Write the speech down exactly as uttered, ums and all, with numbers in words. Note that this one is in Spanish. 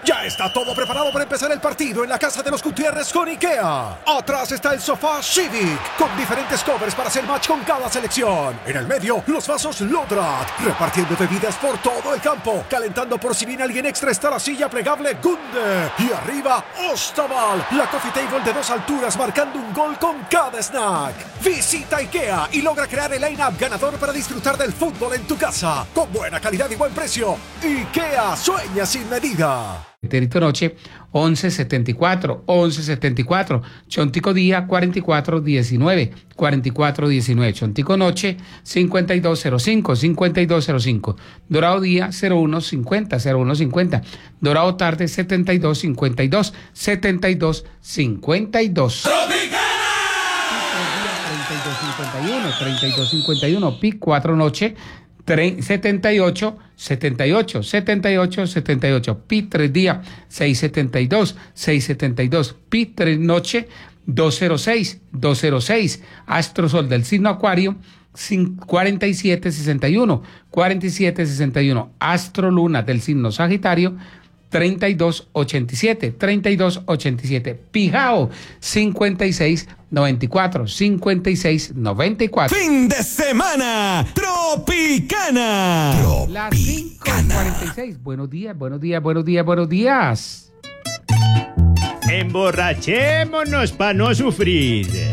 Ya está todo preparado para empezar el partido en la casa de los Gutiérrez con IKEA. Atrás está el sofá Civic, con diferentes covers para hacer match con cada selección. En el medio, los vasos Lodrat, repartiendo bebidas por todo el campo. Calentando por si viene alguien extra está la silla plegable Gunde. Y arriba, Ostaval, la coffee table de dos alturas marcando un gol con cada snack. Visita IKEA y logra crear el line-up ganador para disfrutar del fútbol en tu casa. Con buena calidad y buen precio. IKEA, sueña sin medida. Terito Noche, once setenta y cuatro, once setenta y cuatro, Chontico Día, cuarenta y cuatro diecinueve, cuarenta y cuatro diecinueve, Chontico Noche, cincuenta y dos cero cinco, cincuenta y dos cero cinco, Dorado Día, cero uno cincuenta, cero uno cincuenta, Dorado Tarde, setenta y dos cincuenta y dos, setenta y dos cincuenta y dos. ¡Tropicana! treinta y dos cincuenta y uno, treinta y dos cincuenta y uno, P I C cuatro Noche, setenta y ocho, setenta y ocho, setenta y ocho, setenta y ocho, Pi tres día, seiscientos setenta y dos, seiscientos setenta y dos, Pi tres noche, doscientos seis, doscientos seis, Astro Sol del signo Acuario, cuarenta y siete sesenta y uno, cuarenta y siete sesenta y uno, Astro Luna del signo Sagitario, treinta y dos ochenta y siete, treinta y dos ochenta y siete, Pijao, cincuenta y seis noventa y cuatro, cincuenta y seis noventa y cuatro. Fin de semana Tropicana. Las cinco cuarenta y seis. Buenos días, buenos días, buenos días, buenos días. Emborrachémonos para no sufrir.